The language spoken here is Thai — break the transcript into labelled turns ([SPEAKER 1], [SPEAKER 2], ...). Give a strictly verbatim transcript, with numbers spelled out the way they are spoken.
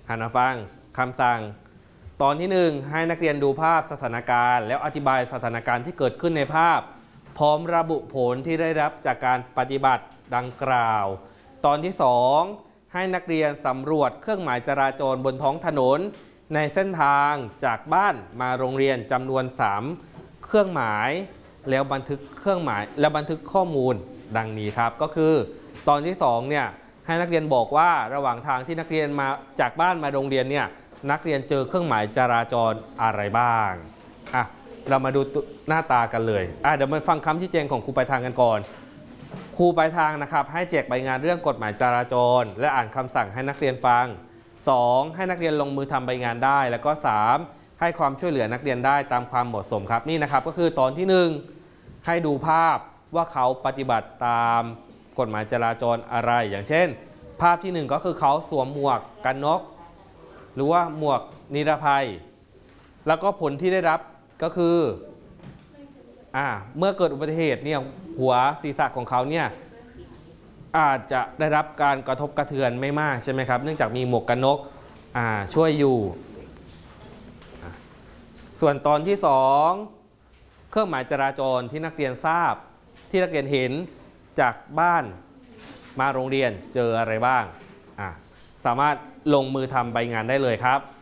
[SPEAKER 1] หันมาฟังคำสั่งตอนที่หนึ่งให้นักเรียนดูภาพสถานการณ์แล้วอธิบายสถานการณ์ที่เกิดขึ้นในภาพพร้อมระบุผลที่ได้รับจากการปฏิบัติดังกล่าวตอนที่สองให้นักเรียนสำรวจเครื่องหมายจราจรบนท้องถนนในเส้นทางจากบ้านมาโรงเรียนจำนวนสามเครื่องหมายแล้วบันทึกเครื่องหมายและบันทึกข้อมูลดังนี้ครับก็คือตอนที่สองเนี่ยให้นักเรียนบอกว่าระหว่างทางที่นักเรียนมาจากบ้านมาโรงเรียนเนี่ยนักเรียนเจอเครื่องหมายจราจรอะไรบ้างอ่ะเรามาดูหน้าตากันเลยอ่ะเดี๋ยวมาฟังคำชี้แจงของครูปลายทางกันก่อนครูปลายทางนะครับให้แจกใบงานเรื่องกฎหมายจราจรและอ่านคำสั่งให้นักเรียนฟังสองให้นักเรียนลงมือทำใบงานได้แล้วก็สามให้ความช่วยเหลือนักเรียนได้ตามความเหมาะสมครับนี่นะครับก็คือตอนที่หนึ่งให้ดูภาพว่าเขาปฏิบัติตามกฎหมายจราจรอะไรอย่างเช่นภาพที่หนึ่งก็คือเขาสวมหมวกกันน็อกหรือว่าหมวกนิรภัยแล้วก็ผลที่ได้รับก็คืออ่าเมื่อเกิดอุบัติเหตุเนี่ยหัวศีรษะของเขาเนี่ยอาจจะได้รับการกระทบกระเทือนไม่มากใช่ไหมครับเนื่องจากมีหมวกกันน็อกอ่าช่วยอยู่ส่วนตอนที่สองเครื่องหมายจราจรที่นักเรียนทราบที่นักเรียนเห็นจากบ้านมาโรงเรียนเจออะไรบ้างอ่าสามารถลงมือทำใบงานได้เลยครับ